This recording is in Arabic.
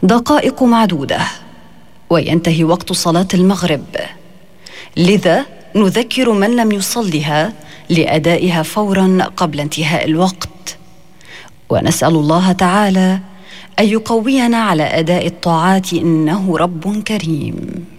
دقائق معدودة وينتهي وقت صلاة المغرب، لذا نذكر من لم يصلها لأدائها فورا قبل انتهاء الوقت، ونسأل الله تعالى أن يقوينا على أداء الطاعات إنه رب كريم.